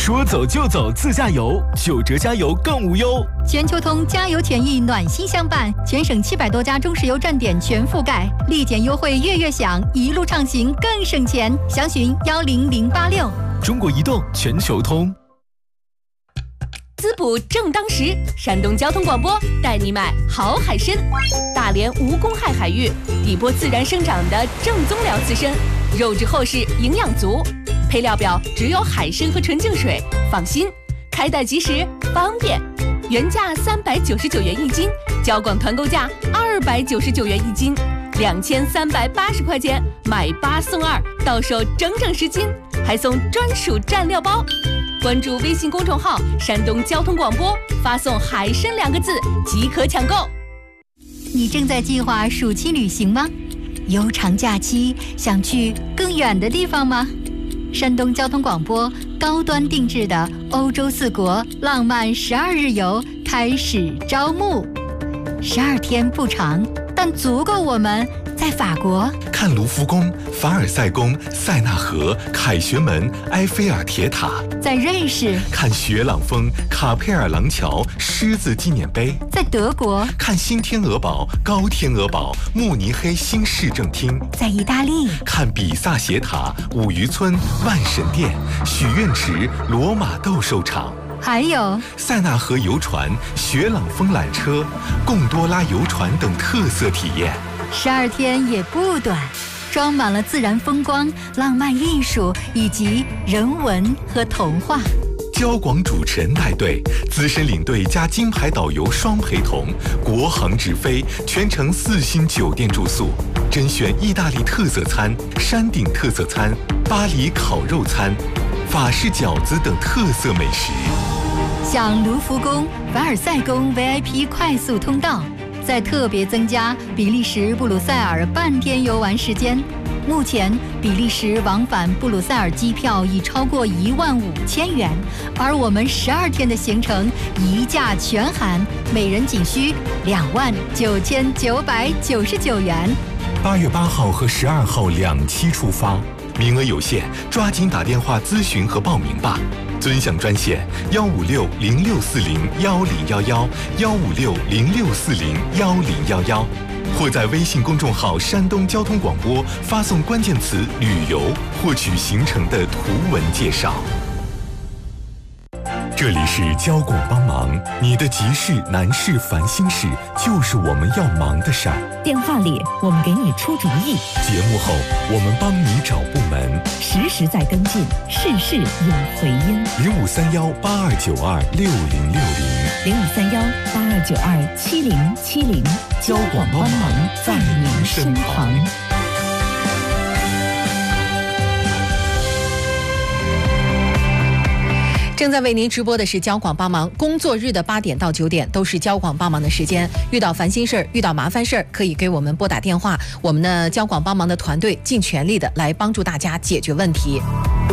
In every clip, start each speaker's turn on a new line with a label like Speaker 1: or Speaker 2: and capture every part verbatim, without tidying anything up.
Speaker 1: 说走就走自驾游，九折加油更无忧。
Speaker 2: 全球通加油权益暖心相伴，全省七百多家中石油站点全覆盖，立减优惠月月享，一路畅行更省钱。详询幺零零八六。
Speaker 1: 中国移动全球通。
Speaker 3: 滋补正当时，山东交通广播带你买好海参。大连无公害海域，底波自然生长的正宗辽刺参，肉质厚实，营养足。配料表只有海参和纯净水，放心，开袋即食，方便。原价三百九十九元一斤，交广团购价二百九十九元一斤，两千三百八十块钱买八送二，到手整整十斤，还送专属蘸料包。关注微信公众号山东交通广播，发送海参两个字即可抢购。
Speaker 2: 你正在计划暑期旅行吗？悠长假期想去更远的地方吗？山东交通广播高端定制的欧洲四国浪漫十二日游开始招募，十二天不长，但足够我们在法国
Speaker 4: 看卢浮宫、凡尔赛宫、塞纳河、凯旋门、埃菲尔铁塔；
Speaker 2: 在瑞士
Speaker 4: 看雪朗峰、卡佩尔廊桥、狮子纪念碑；
Speaker 2: 在德国
Speaker 4: 看新天鹅堡、高天鹅堡、慕尼黑新市政厅；
Speaker 2: 在意大利
Speaker 4: 看比萨斜塔、五渔村、万神殿、许愿池、罗马斗兽场。
Speaker 2: 还有
Speaker 4: 塞纳河游船、雪朗峰缆车、贡多拉游船等特色体验。
Speaker 2: 十二天也不短，装满了自然风光、浪漫艺术以及人文和童话。
Speaker 4: 交广主持人带队，资深领队加金牌导游双陪同，国航直飞，全程四星酒店住宿，甄选意大利特色餐、山顶特色餐、巴黎烤肉餐、法式饺子等特色美食。
Speaker 2: 享卢浮宫、凡尔赛宫 V I P 快速通道，再特别增加比利时布鲁塞尔半天游玩时间。目前比利时往返布鲁塞尔机票已超过一万五千元，而我们十二天的行程一价全含，每人仅需两万九千九百九十九元。
Speaker 4: 八月八号和十二号两期出发，名额有限，抓紧打电话咨询和报名吧。尊享专线幺五六零六四零幺零幺幺幺五六零六四零幺零幺幺，或在微信公众号山东交通广播发送关键词旅游，获取行程的图文介绍。这里是交广帮忙，你的急事、难事、烦心事，就是我们要忙的事儿。
Speaker 5: 电话里我们给你出主意，
Speaker 4: 节目后我们帮你找部门，
Speaker 5: 实时在跟进，事事有回音。
Speaker 4: 零五三幺八二九二六零六零，
Speaker 5: 零五三幺八二九二七零七零，交广帮忙在您身旁。
Speaker 3: 正在为您直播的是交广帮忙，工作日的八点到九点都是交广帮忙的时间。遇到烦心事儿、遇到麻烦事儿，可以给我们拨打电话，我们的交广帮忙的团队尽全力的来帮助大家解决问题。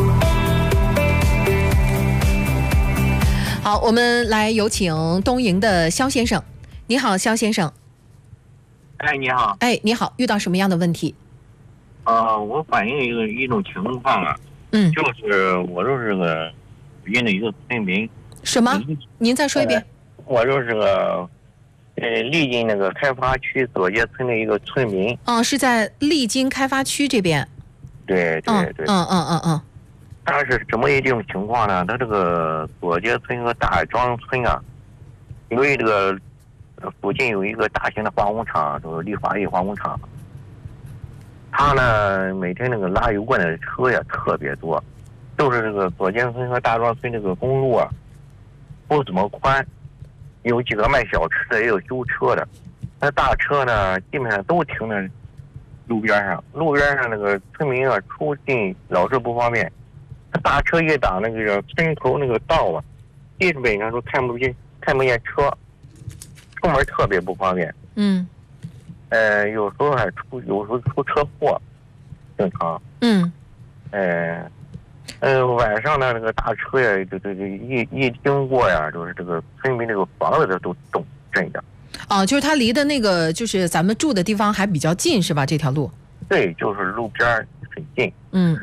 Speaker 3: 好，我们来有请东营的肖先生。你好，肖先生。
Speaker 6: 哎，你好。
Speaker 3: 哎，你好，遇到什么样的问题？
Speaker 6: 呃，我反映一个一种情况啊，
Speaker 3: 嗯，
Speaker 6: 就是我就是个附近的一个村民。
Speaker 3: 什么？您再说一遍。
Speaker 6: 呃、我就是个呃丽津那个开发区左街村的一个村民。
Speaker 3: 嗯，是在丽津开发区这边。
Speaker 6: 对对对。
Speaker 3: 嗯嗯嗯嗯。
Speaker 6: 他是怎么一种情况呢？他这个左街村和大庄村啊，由于这个附近有一个大型的化工厂，就是利华业化工厂。他呢，每天那个拉油罐的车呀特别多，就是这个左街村和大庄村这个公路啊，不怎么宽，有几个卖小吃的，也有修车的。那大车呢，基本上都停在路边上，路边上那个村民啊出进老是不方便。大车一挡那个村头那个道啊，基本上都看不见看不见车，出门特别不方便。
Speaker 3: 嗯。
Speaker 6: 呃，有时候还出，有时候出车祸，正常。
Speaker 3: 嗯。
Speaker 6: 呃，呃，晚上呢，那个大车呀，这这这一一经过呀，就是这个村民这个房子的都动震的。
Speaker 3: 哦，就是它离的那个，就是咱们住的地方还比较近，是吧？这条路。
Speaker 6: 对，就是路边很近。
Speaker 3: 嗯嗯。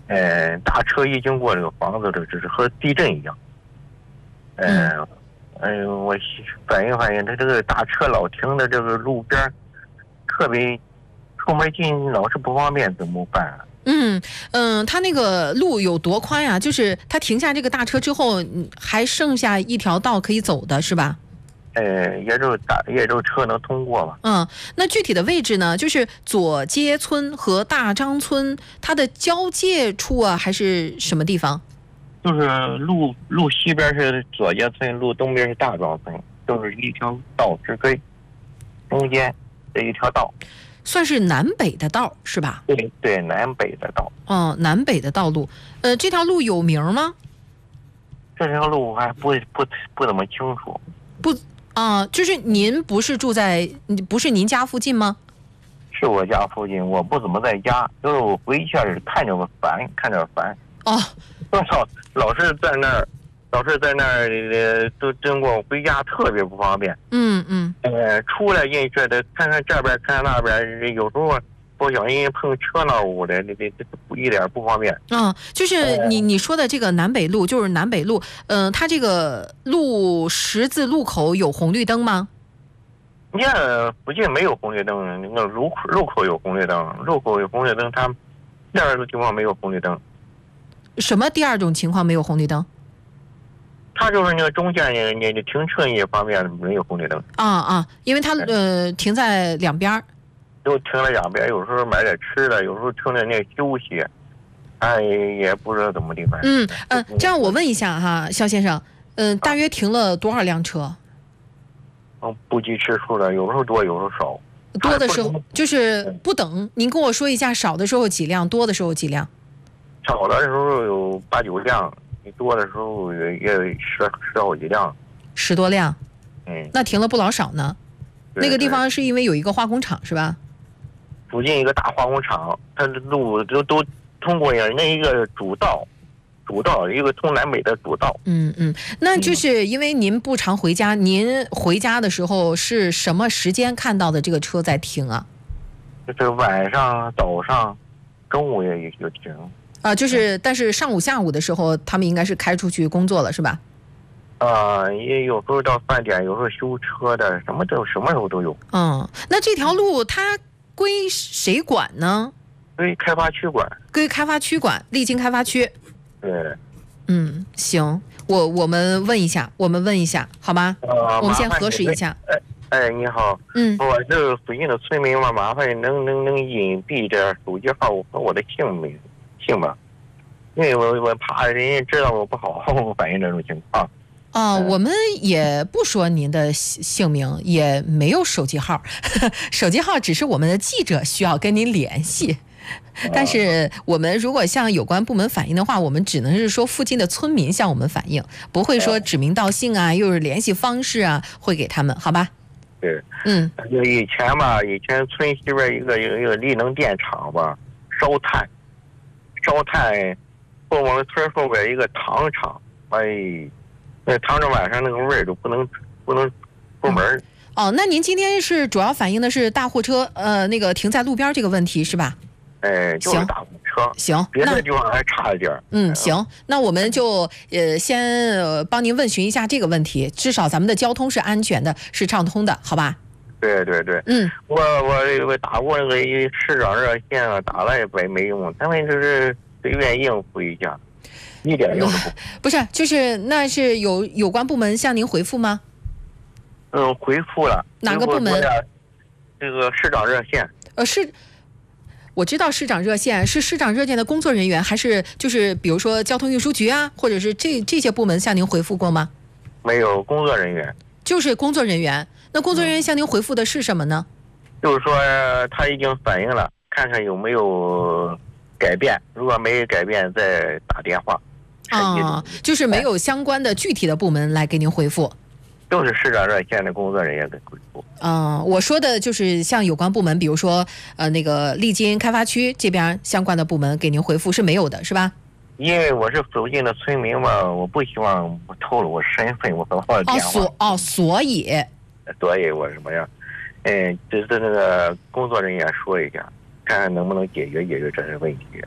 Speaker 6: 呃，大车一经过这个房子，这就是和地震一样。呃，嗯，呃，我反映反映，他这个大车老停的这个路边，特别出门进老是不方便，怎么办啊？
Speaker 7: 嗯嗯，他那个路有多宽呀？就是他停下这个大车之后，还剩下一条道可以走的是吧？
Speaker 6: 呃，也就大也就车能通过吧。
Speaker 7: 嗯，那具体的位置呢？就是左街村和大张村它的交界处啊，还是什么地方？
Speaker 6: 就是路路西边是左街村，路东边是大庄村，就是一条道之根，中间这一条道。
Speaker 7: 算是南北的道是吧？
Speaker 6: 对对，南北的道。
Speaker 7: 哦，南北的道路，呃，这条路有名吗？
Speaker 6: 这条路我还不不不怎么清楚。
Speaker 7: 不啊、呃，就是您不是住在，不是您家附近吗？
Speaker 6: 是我家附近，我不怎么在家，就是我回去看着我烦，看着烦。
Speaker 7: 哦，
Speaker 6: 老老是在那儿。老是在那儿，呃，都经过回家特别不方便。
Speaker 7: 嗯嗯。
Speaker 6: 呃，出来进去的，看看这边，看看那边，有时候不小心碰车闹屋的，这这这一点不方便。
Speaker 7: 嗯，就是你你说的这个南北路，就是南北路，嗯、呃，它这个路十字路口有红绿灯吗？
Speaker 6: 你看附近没有红绿灯，那个路口路口有红绿灯，路口有红绿灯，它第二个地方没有红绿灯。
Speaker 7: 什么第二种情况没有红绿灯？
Speaker 6: 它就是那个中间那那停车那方面没有红绿灯
Speaker 7: 啊啊，因为它呃停在两边，
Speaker 6: 都停了两边，有时候买点吃的，有时候停在那休息，哎，也不知道怎么地方。
Speaker 7: 嗯呃，这样我问一下哈，肖先生，嗯、呃，大约停了多少辆车？
Speaker 6: 嗯，不计其数的，有时候多，有时候少。
Speaker 7: 多的时候就是不等，您跟我说一下，少的时候几辆，多的时候几辆？
Speaker 6: 少的时候有八九辆。你多的时候也也十十好几辆，
Speaker 7: 十多辆，
Speaker 6: 嗯，
Speaker 7: 那停了不老少呢。那个地方是因为有一个化工厂是吧？
Speaker 6: 附近一个大化工厂，它的路都都通过那一个主道，主道一个通南北的主道。
Speaker 7: 嗯嗯，那就是因为您不常回家，您回家的时候是什么时间看到的这个车在停啊？
Speaker 6: 就是晚上、早上、中午也有停。
Speaker 7: 啊，就是，但是上午、下午的时候，他们应该是开出去工作了，是吧？
Speaker 6: 啊，也有时候到饭点，有时候修车的，什么都什么时候都有。
Speaker 7: 嗯，那这条路它归谁管呢？
Speaker 6: 归开发区管。
Speaker 7: 归开发区管，丽晶开发区。
Speaker 6: 对。
Speaker 7: 嗯，行，我我们问一下，我们问一下，好吗？
Speaker 6: 啊，
Speaker 7: 我们先核实一下。
Speaker 6: 哎哎，你好。
Speaker 7: 嗯。
Speaker 6: 我这附近的村民嘛，麻烦能能能隐蔽这手机号和我的姓名。姓吧，因为我我怕人家知道我不好好反映这种情况。
Speaker 7: 啊、呃，我们也不说您的姓名，也没有手机号，呵呵，手机号只是我们的记者需要跟您联系。但是我们如果向有关部门反映的话，我们只能是说附近的村民向我们反映，不会说指名道姓啊，又是联系方式啊，会给他们，好吧？
Speaker 6: 对，
Speaker 7: 嗯，
Speaker 6: 就以前吧，以前村西边一个一个一个力能电厂吧，烧炭。烧炭，后我们村后边一个糖厂，哎，那糖厂晚上那个味儿都不能不能出门。嗯、
Speaker 7: 哦，那您今天是主要反映的是大货车呃那个停在路边这个问题是吧？
Speaker 6: 哎，就是大货车。
Speaker 7: 行，
Speaker 6: 别的地方还差一点。
Speaker 7: 嗯，行，那我们就呃先呃帮您问询一下这个问题，至少咱们的交通是安全的，是畅通的，好吧？
Speaker 6: 对对对，
Speaker 7: 嗯，
Speaker 6: 我我我打过那个市长热线啊，打了也没没用，他们就是随便应付一下，一点用都不。
Speaker 7: 不是，就是那是有有关部门向您回复吗？
Speaker 6: 嗯，回复了。
Speaker 7: 哪个部门？
Speaker 6: 这个市长热线。
Speaker 7: 呃，是，我知道市长热线是市长热线的工作人员，还是就是比如说交通运输局啊，或者是这这些部门向您回复过吗？
Speaker 6: 没有，工作人员。
Speaker 7: 就是工作人员。那工作人员向您回复的是什么呢？
Speaker 6: 就是说他已经反映了，看看有没有改变，如果没改变再打电话。
Speaker 7: 啊，就是没有相关的具体的部门来给您回复。
Speaker 6: 就是市长热线的工作人员给回复。
Speaker 7: 嗯、呃，我说的就是像有关部门，比如说呃那个丽晶开发区这边相关的部门给您回复是没有的，是吧？
Speaker 6: 因为我是附近的村民嘛，我不希望透露我身份，我和我的电话。
Speaker 7: 哦，所哦，所以。
Speaker 6: 所以我什么呀？嗯，就是那个工作人员说一下，看看能不能解决解决这些问题。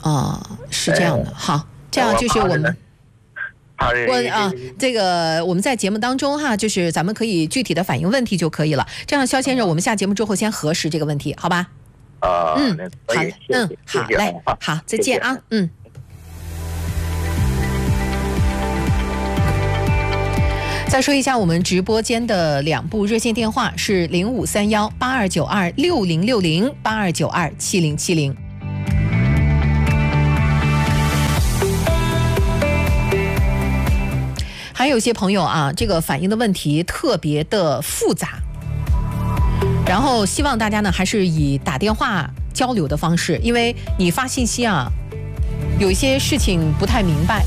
Speaker 7: 啊，是这样的。好，这样就是我们。我啊，这个我们在节目当中哈，就是咱们可以具体的反映问题就可以了。这样，肖先生，我们下节目之后先核实这个问题，好吧？
Speaker 6: 啊，
Speaker 7: 嗯，好嘞，嗯，好嘞，好，再见啊，嗯。再说一下我们直播间的两部热线电话是零五三幺八二九二六零六零八二九二七零七零。还有些朋友啊，这个反映的问题特别的复杂，然后希望大家呢还是以打电话交流的方式，因为你发信息啊，有一些事情不太明白，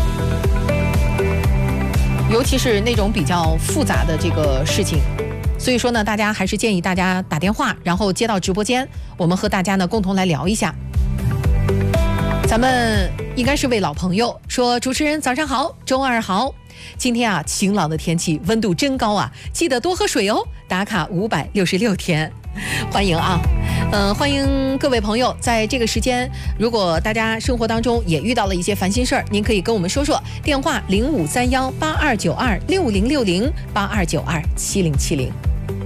Speaker 7: 尤其是那种比较复杂的这个事情，所以说呢，大家还是建议大家打电话，然后接到直播间，我们和大家呢共同来聊一下。咱们应该是位老朋友，说主持人早上好，周二好。今天啊，晴朗的天气，温度真高啊，记得多喝水哦。打卡五百六十六天，欢迎啊，嗯、呃，欢迎各位朋友，在这个时间，如果大家生活当中也遇到了一些烦心事儿，您可以跟我们说说，电话零五三幺八二九二六零六零八二九二七零七零。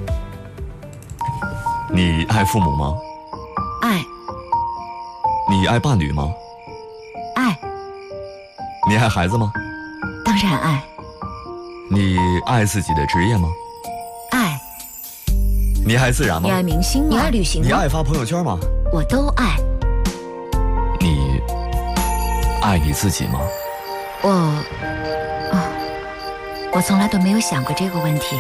Speaker 8: 你爱父母吗？
Speaker 9: 爱。
Speaker 8: 你爱伴侣吗？
Speaker 9: 爱。
Speaker 8: 你爱孩子吗？
Speaker 9: 当然爱。
Speaker 8: 你爱自己的职业吗？
Speaker 9: 爱。
Speaker 8: 你爱自然吗？
Speaker 9: 你爱明星吗？你爱旅行吗？
Speaker 8: 你爱发朋友圈吗？
Speaker 9: 我都爱。
Speaker 8: 你爱你自己吗？
Speaker 9: 我，啊，我从来都没有想过这个问题。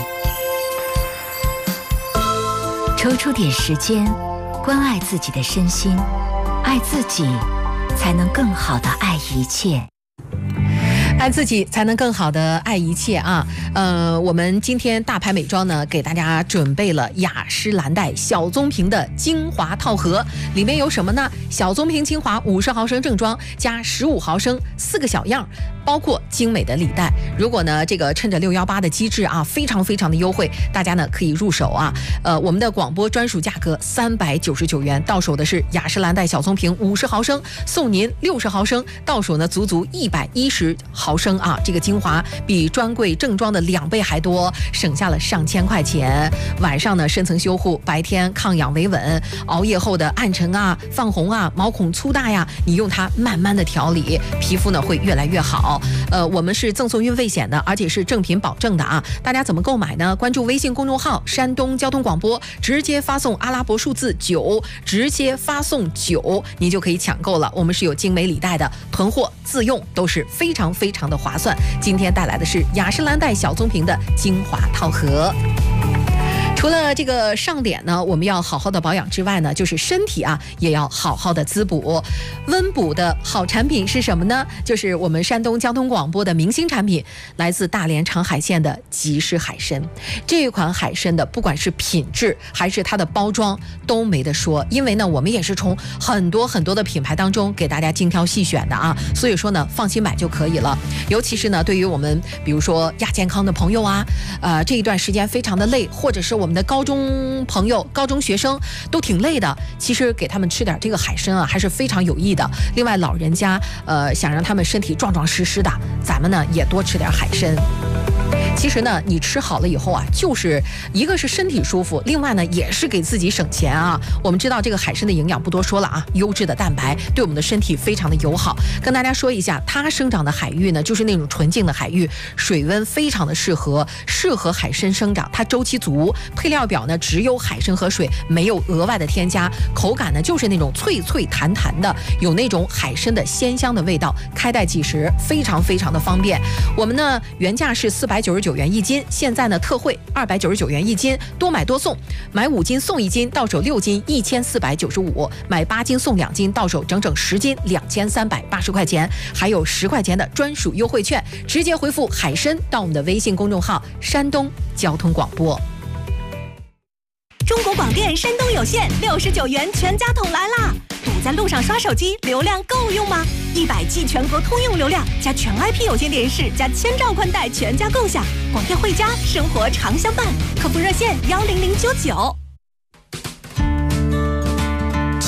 Speaker 9: 抽出点时间，关爱自己的身心，爱自己，才能更好的爱一切。
Speaker 7: 爱自己才能更好的爱一切啊！呃，我们今天大牌美妆呢，给大家准备了雅诗兰黛小棕瓶的精华套盒，里面有什么呢？小棕瓶精华五十毫升正装加十五毫升四个小样，包括精美的礼袋。如果呢这个趁着六幺八的机制啊，非常非常的优惠，大家呢可以入手啊。呃，我们的广播专属价格三百九十九元，到手的是雅诗兰黛小棕瓶五十毫升，送您六十毫升，到手呢足足一百一十毫升啊！这个精华比专柜正装的两倍还多，省下了上千块钱。晚上呢深层修护，白天抗氧维稳，熬夜后的暗沉啊、泛红啊、毛孔粗大呀，你用它慢慢的调理，皮肤呢会越来越好。呃，我们是赠送运费险的，而且是正品保证的啊！大家怎么购买呢？关注微信公众号山东交通广播，直接发送阿拉伯数字九，直接发送九，你就可以抢购了。我们是有精美礼袋的，囤货自用都是非常非常的划算。今天带来的是雅诗兰黛小棕瓶的精华套盒。除了这个上脸呢，我们要好好的保养之外呢，就是身体啊也要好好的滋补。温补的好产品是什么呢？就是我们山东交通广播的明星产品，来自大连长海县的吉氏海参。这一款海参的不管是品质还是它的包装都没得说，因为呢我们也是从很多很多的品牌当中给大家精挑细选的啊，所以说呢放心买就可以了。尤其是呢对于我们比如说亚健康的朋友啊，呃这一段时间非常的累，或者是我们的高中朋友、高中学生都挺累的，其实给他们吃点这个海参啊，还是非常有益的。另外，老人家呃想让他们身体壮壮实实的，咱们呢也多吃点海参。其实呢，你吃好了以后啊，就是一个是身体舒服，另外呢也是给自己省钱啊。我们知道这个海参的营养不多说了啊，优质的蛋白对我们的身体非常的友好。跟大家说一下，它生长的海域呢，就是那种纯净的海域，水温非常的适合，适合海参生长。它周期足，配料表呢只有海参和水，没有额外的添加，口感呢就是那种脆脆弹弹的，有那种海参的鲜香的味道。开袋即食，非常非常的方便。我们呢原价是四百九十九元一斤，现在呢特惠二百九十九元一斤，多买多送，买五斤送一斤，到手六斤一千四百九十五，买八斤送两斤，到手整整十斤两千三百八十块钱，还有十块钱的专属优惠券，直接回复海参到我们的微信公众号山东交通广播。
Speaker 3: 中国广电山东有线六十九元全家桶来啦！堵在路上刷手机，流量够用吗？一百 G 全国通用流量，加全 I P 有线电视，加千兆宽带，全家共享。广电汇家，生活常相伴。客服热线幺零零九九。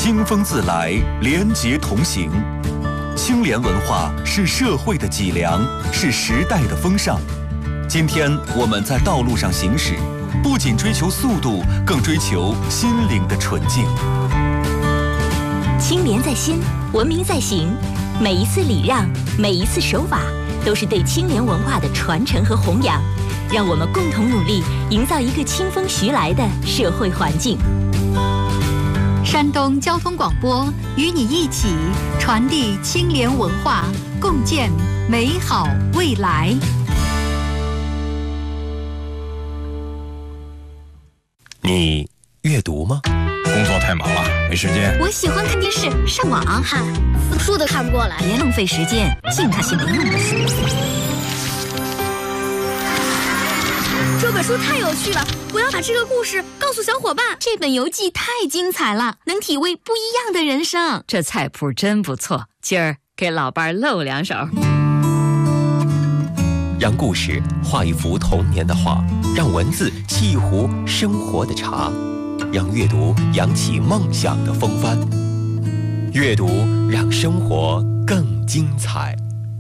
Speaker 10: 清风自来，廉洁同行。清廉文化是社会的脊梁，是时代的风尚。今天我们在道路上行驶，不仅追求速度，更追求心灵的纯净。
Speaker 9: 清廉在心，文明在行。每一次礼让，每一次守法，都是对清廉文化的传承和弘扬。让我们共同努力，营造一个清风徐来的社会环境。
Speaker 2: 山东交通广播与你一起传递清廉文化，共建美好未来。
Speaker 11: 你阅读吗？
Speaker 12: 工作太忙了，没时间。
Speaker 13: 我喜欢看电视、上网，看四书都看不过来。
Speaker 9: 别浪费时间，净看些没用的书。
Speaker 13: 这本书太有趣了，我要把这个故事告诉小伙伴。
Speaker 9: 这本游记太精彩了，能体味不一样的人生。
Speaker 14: 这菜谱真不错，今儿给老伴儿露两手。
Speaker 11: 让故事画一幅童年的画，让文字沏一壶生活的茶，让阅读扬起梦想的风帆。阅读让生活更精彩。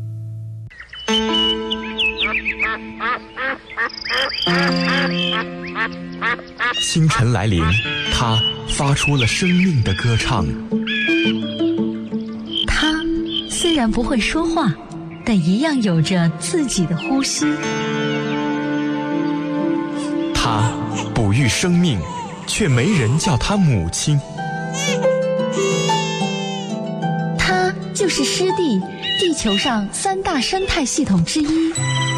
Speaker 4: 清晨来临，它发出了生命的歌唱。
Speaker 15: 它虽然不会说话，但一样有着自己的呼吸。
Speaker 4: 它哺育生命，却没人叫它母亲。
Speaker 15: 它就是湿地，地球上三大生态系统之一。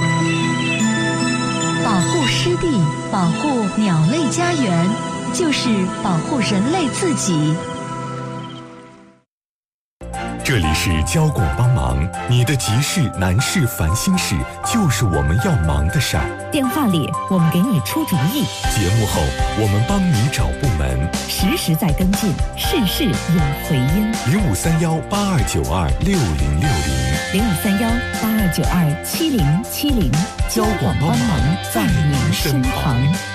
Speaker 15: 保护湿地，保护鸟类家园，就是保护人类自己。
Speaker 4: 这里是交广帮忙，你的急事、难事、烦心事，就是我们要忙的事儿。
Speaker 5: 电话里我们给你出主意，
Speaker 4: 节目后我们帮你找部门，
Speaker 5: 实时在跟进，事事有回音。
Speaker 4: 零五三幺八二九二六零六零，
Speaker 5: 零五三幺八二九二七零七零，交广帮忙在您身旁。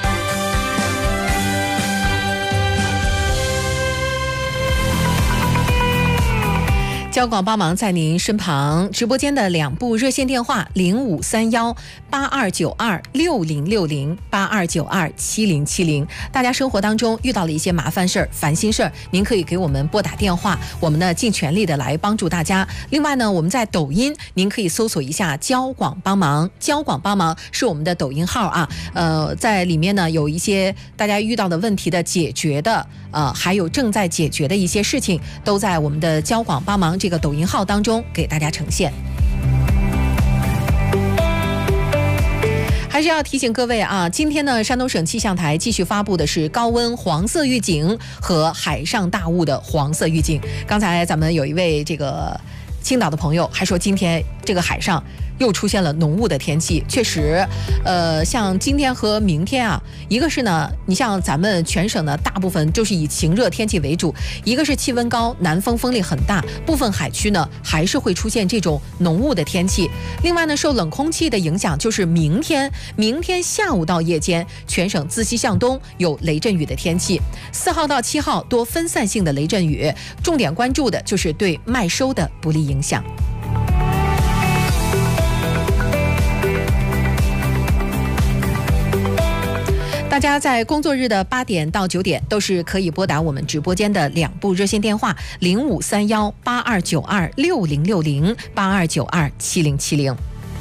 Speaker 7: 交广帮忙在您身旁，直播间的两部热线电话零五三幺八二九二六零六零八二九二七零七零。大家生活当中遇到了一些麻烦事儿、烦心事儿，您可以给我们拨打电话，我们呢尽全力的来帮助大家。另外呢，我们在抖音，您可以搜索一下交广帮忙，交广帮忙是我们的抖音号啊。呃，在里面呢有一些大家遇到的问题的解决的，呃，还有正在解决的一些事情，都在我们的交广帮忙这个抖音号当中给大家呈现。还是要提醒各位啊，今天呢，山东省气象台继续发布的是高温黄色预警和海上大雾的黄色预警。刚才咱们有一位这个青岛的朋友还说，今天这个海上又出现了浓雾的天气。确实，呃，像今天和明天啊，一个是呢，你像咱们全省呢，大部分就是以晴热天气为主；一个是气温高，南风风力很大，部分海区呢还是会出现这种浓雾的天气。另外呢，受冷空气的影响，就是明天，明天下午到夜间，全省自西向东有雷阵雨的天气。四号到七号多分散性的雷阵雨，重点关注的就是对麦收的不利影响。大家在工作日的八点到九点都是可以拨打我们直播间的两部热线电话零五三幺八二九二六零六零八二九二七零七零。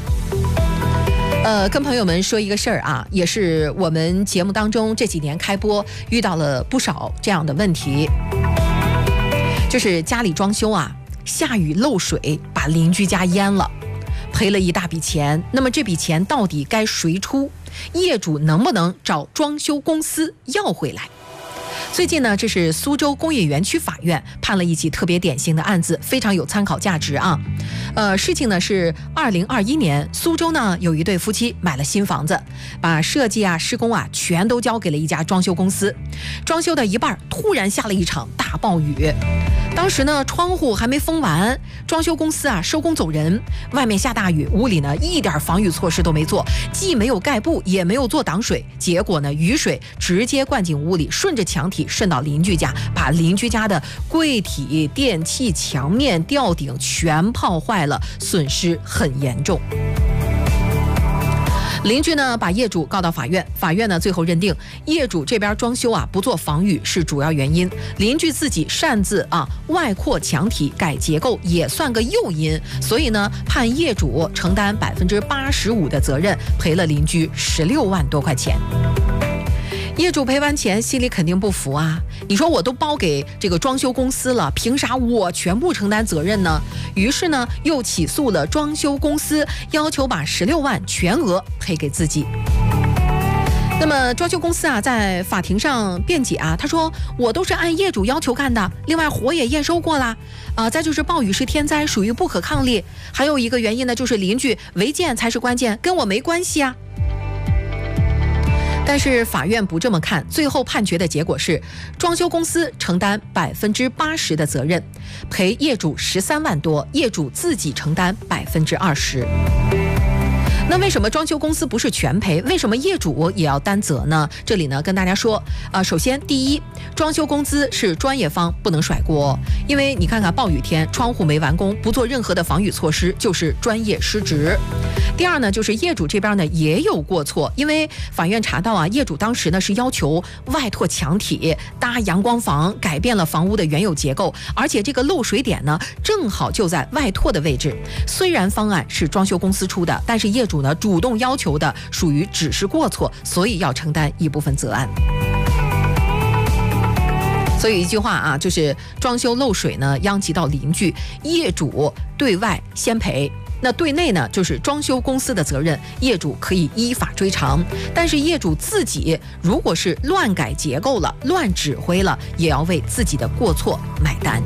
Speaker 7: 呃，跟朋友们说一个事儿啊，也是我们节目当中这几年开播遇到了不少这样的问题，就是家里装修啊，下雨漏水把邻居家淹了，赔了一大笔钱。那么这笔钱到底该谁出？业主能不能找装修公司要回来？最近呢，这是苏州工业园区法院判了一起特别典型的案子，非常有参考价值啊。呃，事情呢是二零二一年，苏州呢有一对夫妻买了新房子，把设计啊、施工啊全都交给了一家装修公司。装修的一半，突然下了一场大暴雨。 当时呢，窗户还没封完，装修公司啊收工走人，外面下大雨，屋里呢一点防雨措施都没做，既没有盖布，也没有做挡水，结果呢，雨水直接灌进屋里，顺着墙体渗到邻居家，把邻居家的柜体、电器、墙面、吊顶全泡坏了，损失很严重。邻居呢把业主告到法院，法院呢最后认定业主这边装修啊不做防雨是主要原因，邻居自己擅自啊外扩墙体改结构也算个诱因，所以呢判业主承担百分之八十五的责任，赔了邻居十六万多块钱。业主赔完钱心里肯定不服啊，你说我都包给这个装修公司了，凭啥我全部承担责任呢？于是呢又起诉了装修公司，要求把十六万全额赔给自己。那么装修公司啊在法庭上辩解啊，他说我都是按业主要求干的，另外活也验收过了啊、呃，再就是暴雨是天灾，属于不可抗力，还有一个原因呢就是邻居违建才是关键，跟我没关系啊。但是法院不这么看，最后判决的结果是，装修公司承担百分之八十的责任，赔业主十三万多，业主自己承担百分之二十。那为什么装修公司不是全赔？为什么业主也要担责呢？这里呢跟大家说，啊、呃，首先第一，装修公司是专业方，不能甩锅，因为你看看暴雨天，窗户没完工，不做任何的防雨措施，就是专业失职。第二呢，就是业主这边呢也有过错，因为法院查到啊，业主当时呢是要求外拓墙体、搭阳光房，改变了房屋的原有结构，而且这个漏水点呢正好就在外拓的位置。虽然方案是装修公司出的，但是业主呢主动要求的，属于指示过错，所以要承担一部分责案。所以一句话啊，就是装修漏水呢殃及到邻居，业主对外先赔。那对内呢，就是装修公司的责任，业主可以依法追偿。但是业主自己如果是乱改结构了、乱指挥了，也要为自己的过错买单。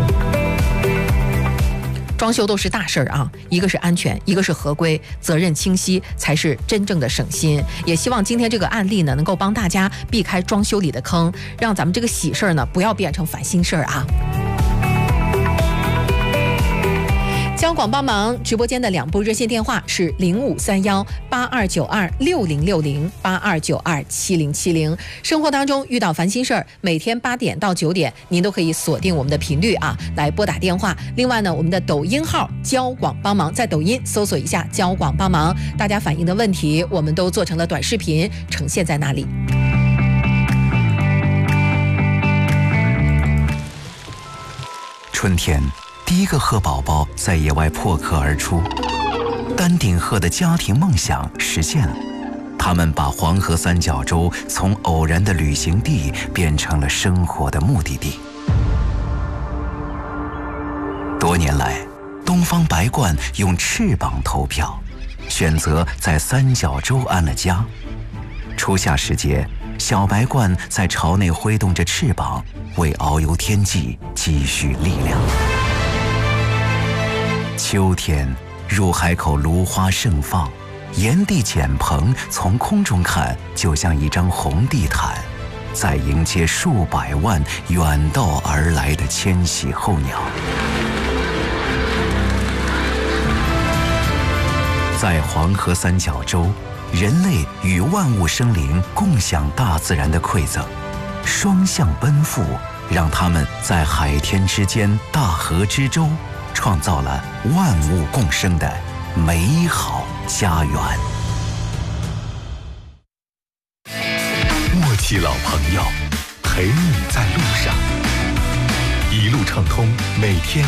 Speaker 7: 装修都是大事儿啊，一个是安全，一个是合规，责任清晰才是真正的省心。也希望今天这个案例呢，能够帮大家避开装修里的坑，让咱们这个喜事儿呢不要变成烦心事儿啊。交广帮忙直播间的两部热线电话是零五三幺八二九二六零六零八二九二七零七零。生活当中遇到烦心事儿，每天八点到九点，您都可以锁定我们的频率啊，来拨打电话。另外呢，我们的抖音号交广帮忙，在抖音搜索一下交广帮忙，大家反映的问题我们都做成了短视频，呈现在那里。
Speaker 16: 春天。第一个鹤宝宝在野外破壳而出，丹顶鹤的家庭梦想实现了，他们把黄河三角洲从偶然的旅行地变成了生活的目的地。多年来，东方白鹳用翅膀投票，选择在三角洲安了家。初夏时节，小白鹳在巢内挥动着翅膀，为遨游天际积蓄力量。秋天，入海口芦花盛放，炎帝简棚从空中看，就像一张红地毯，在迎接数百万远道而来的迁徙候鸟。在黄河三角洲，人类与万物生灵共享大自然的馈赠，双向奔赴，让他们在海天之间、大河之洲，创造了万物共生的美好家园。
Speaker 4: 默契老朋友，陪你在路上，一路畅通，每天